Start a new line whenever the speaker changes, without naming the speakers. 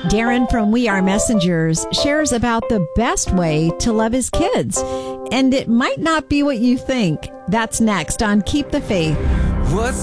Darren from We Are Messengers shares about the best way to love his kids. And it might not be what you think. That's next on Keep the Faith.
What's